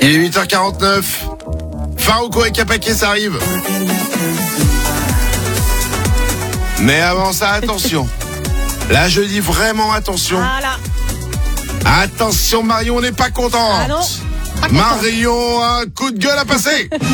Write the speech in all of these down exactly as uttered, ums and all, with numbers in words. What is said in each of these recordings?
Il est huit heures quarante-neuf. Farouko et Capacé, ça arrive. Mais avant ça, attention. Là, je dis vraiment attention. Voilà. Attention, Marion, on n'est pas contente. Ah non. Pas Marion, un coup de gueule à passer. Ah,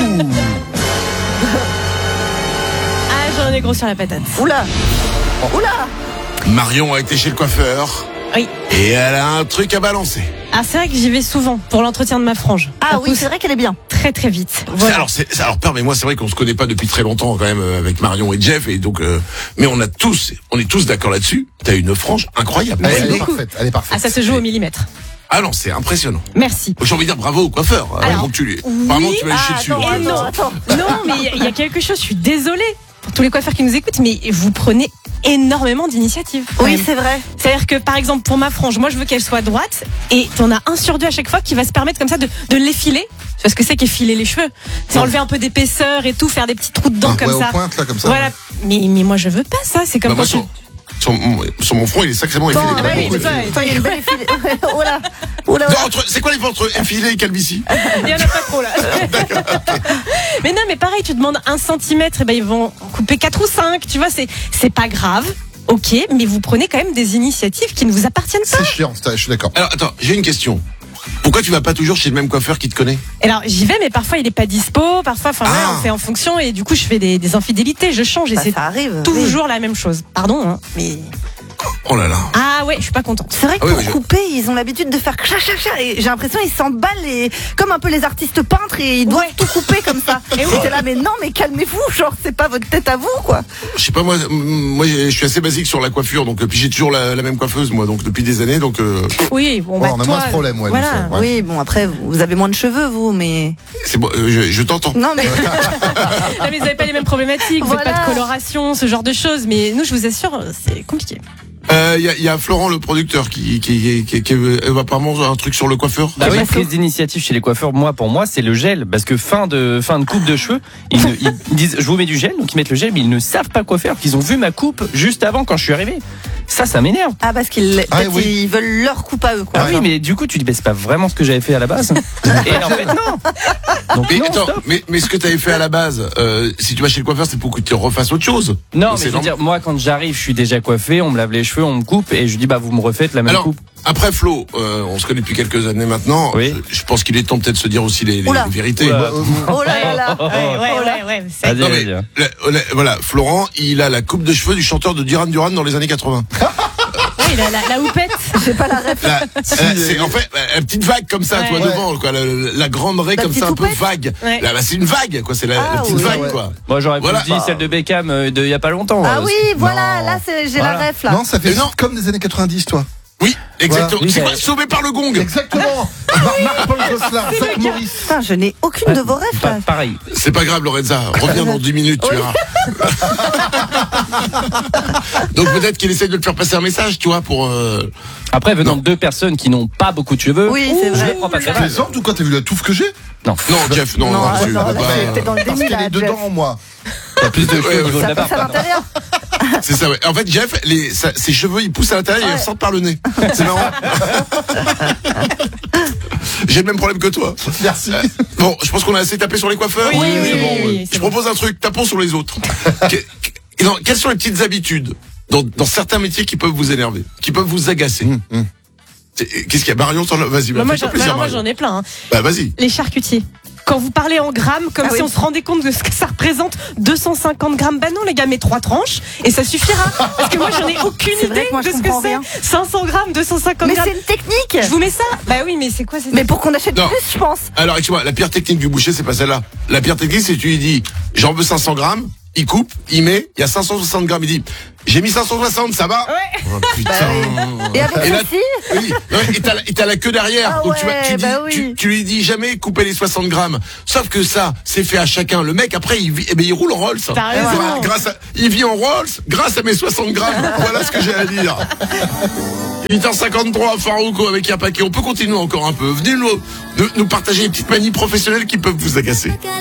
j'en ai gros sur la patate. Oula. Oula. Marion a été chez le coiffeur. Oui. Et elle a un truc à balancer. Ah, c'est vrai que j'y vais souvent pour l'entretien de ma frange. Ah Ça oui, pousse c'est vrai qu'elle est bien. très très vite. Voilà. Alors, c'est, alors permets-moi, c'est vrai qu'on se connaît pas depuis très longtemps quand même euh, avec Marion et Jeff, et donc, euh, mais on a tous, on est tous d'accord là-dessus. T'as une frange incroyable. Elle, elle est beaucoup. parfaite, elle est parfaite. Ah, ça se joue au millimètre. Ah non, c'est impressionnant. Merci. J'ai envie de dire bravo au coiffeur. Alors, Vraiment que tu lui, oui. vraiment que tu m'as Ah, léché dessus. attends, Et non, attends. non, mais il y a- il y a quelque chose, je suis désolée pour tous les coiffeurs qui nous écoutent, mais vous prenez énormément d'initiatives. quand Oui, même. c'est vrai. C'est-à-dire que, par exemple, pour ma frange, moi, je veux qu'elle soit droite, et t'en as un sur deux à chaque fois qui va se permettre comme ça de, de l'effiler. Tu vois ce que c'est qu'effiler les cheveux? C'est enlever un peu d'épaisseur et tout, faire des petits trous dedans Ah, comme ouais, ça. aux pointes, là, comme ça. Voilà. Mais, mais moi, je veux pas ça. C'est comme Bah, moi, quand sur, sur, mon- sur mon front, il est sacrément effilé. Ah bah oui, beaucoup c'est ça, effilé. Attends, il y a une belle effilée. Oula. Oula. Non, entre- c'est quoi les différences entre effilé et calvitie? il y en a pas trop là. Mais non, mais pareil, tu demandes un centimètre, et ben ils vont couper quatre ou cinq. Tu vois, c'est c'est pas grave. Ok, mais vous prenez quand même des initiatives qui ne vous appartiennent pas. C'est chiant, c'est- je suis d'accord. Alors, attends, j'ai une question. Pourquoi tu vas pas toujours chez le même coiffeur qui te connaît? Alors j'y vais, mais parfois il est pas dispo. Parfois, enfin voilà, Ah. on fait en fonction, et du coup je fais des, des infidélités, je change, et Bah, c'est ça arrive. toujours la même chose. Pardon, hein, mais Oh là là. ah ouais, je suis pas contente. C'est vrai que Ah oui, pour mais je- couper, ils ont l'habitude de faire chat chat chat, et j'ai l'impression qu'ils s'emballent et comme un peu les artistes peintres, et ils doivent Ouais. tout couper comme ça. Et oui. t'es là, mais non, mais calmez-vous, genre c'est pas votre tête à vous quoi. Je sais pas, moi, moi, je suis assez basique sur la coiffure, donc, euh, puis j'ai toujours la, la même coiffeuse, moi, donc, depuis des années, donc, euh, Oui, bon, Ouais, bah, on a toi, moins ce problème, ouais, voilà. nous, ça, ouais. Oui, bon après vous avez moins de cheveux vous, mais c'est bon, euh, je, je t'entends. non mais Ah, mais vous avez pas les mêmes problématiques, vous n'avez Voilà. pas de coloration, ce genre de choses. Mais nous, je vous assure, c'est compliqué. Euh, il y a, il y a Florent, le producteur, qui, qui, qui, qui, qui euh, apparemment un truc sur le coiffeur. Bah C'est oui, pas faux. prise d'initiative chez les coiffeurs, moi pour moi c'est le gel, parce que fin de fin de coupe de cheveux, ils, ne- ils disent je vous mets du gel, donc ils mettent le gel, mais ils ne savent pas quoi faire, qu'ils ont vu ma coupe juste avant quand je suis arrivé. Ça, ça m'énerve. ah parce qu'ils Ah, peut-être oui. ils veulent leur coupe à eux quoi. Ah oui, mais du coup tu dis bah, c'est pas vraiment ce que j'avais fait à la base. Et en fait non. Donc Mais non, attends, stop. mais, mais ce que tu avais fait à la base, euh, si tu vas chez le coiffeur, c'est pour que tu refasses autre chose. Non, Donc, mais c'est je veux normal. dire, moi quand j'arrive, je suis déjà coiffé, on me lave les cheveux, on me coupe, et je dis bah vous me refaites la même Alors, coupe. après Flo, euh, on se connaît depuis quelques années maintenant. Oui. Je, je pense qu'il est temps peut-être de se dire aussi les, les, Oula. les vérités. Oula. Euh, Oh là là là. Oh, oh, oh. Ouais, ouais, Oh là. ouais, ouais. c'est- Vas-y, Non, mais, vas-y. la- la- voilà, Florent, il a la coupe de cheveux du chanteur de Duran Duran dans les années quatre-vingts. Ouais, la, la, la houppette. J'ai pas la ref. La, la- c'est en fait la, la petite vague comme ça, Ouais. toi Ouais. devant, quoi, la, la grande raie La comme petite ça, un peu houppette. vague. Ouais. Là, bah, c'est une vague, quoi. C'est la, Ah, la petite oui. vague, Ouais. quoi. Moi j'aurais Voilà. plus dit celle de Beckham euh, de il y a pas longtemps. Ah euh, oui, voilà, Non. là c'est j'ai Voilà. la ref là. Non, ça fait Mais non. comme des années quatre-vingt-dix, toi. Oui, exactement. Voilà. C'est Oui, quoi, mais- sauvé par le gong. Exactement. Marc-Paul Gosselin, Zach Morris. Putain, je n'ai aucune de vos refs pas- là. pareil. C'est pas grave, Lorenza. Reviens dans dix minutes, tu Oui. verras. Donc peut-être qu'il essaie de te faire passer un message, tu vois, pour. Euh... Après venant Non. de deux personnes qui n'ont pas beaucoup de cheveux, Oui, c'est je vrai. le prends pas très Tu mal. plaisantes ou quoi? T'as vu la touffe que j'ai? Non, Non, Jeff, non, Non, non, attends, tu- là, bah, c'est- t'es dans le Parce déni qu'elle là, est Jeff. dedans, moi. t'as plus de cheveux Ouais, au niveau de Ça la passe à barbe. l'intérieur. c'est ça, ouais. En fait, Jeff, les, sa- ses cheveux, ils poussent à l'intérieur et ils Ouais. ressortent par le nez. C'est marrant. J'ai le même problème que toi. Merci. Bon, je pense qu'on a assez tapé sur les coiffeurs. Oui, oui, C'est oui, bon, oui, ouais. oui, c'est Je bon. propose un truc, tapons sur les autres. Que- que- non, quelles sont les petites habitudes dans, dans certains métiers qui peuvent vous énerver, qui peuvent vous agacer? Hum, hum. C'est- Qu'est-ce qu'il y a, Marion? t'en as- Vas-y, Bah, bah, moi, fais-toi j'en plaisir, bah, moi, Marion. j'en ai plein. hein. Bah, vas-y. Les charcutiers. Quand vous parlez en grammes, comme Ah si oui. on se rendait compte de ce que ça représente, deux cent cinquante grammes. Bah non, les gars, mais trois tranches et ça suffira. Parce que moi, j'en ai aucune C'est vrai idée que moi, je de ce que comprends c'est. rien. cinq cents grammes, deux cent cinquante Mais grammes. c'est une technique. Je vous mets ça? Bah oui, mais c'est quoi? C'est Mais pour qu'on achète Non. plus, je pense. Alors, excuse-moi, la pire technique du boucher, c'est pas celle-là. La pire technique, c'est que tu lui dis, j'en veux cinq cents grammes, il coupe, il met, il y a cinq cent soixante grammes, il dit, j'ai mis cinq cent soixante, ça va? Ouais. Oh, putain. Et avec Et là- ceci, Oui, non, et t'as, la- et t'as la queue derrière. Ah Donc tu, vas- tu, ouais, dis, bah oui. tu, tu lui dis jamais couper les soixante grammes. Sauf que ça, c'est fait à chacun. Le mec, après, il, vit- eh ben, il roule en Rolls. T'as raison. Voilà, grâce à, il vit en Rolls grâce à mes soixante grammes. Voilà ce que j'ai à dire. huit heures cinquante-trois, Farouko avec Yapake. On peut continuer encore un peu. Venez nous, nous, nous partager les petites manies professionnelles qui peuvent vous agacer.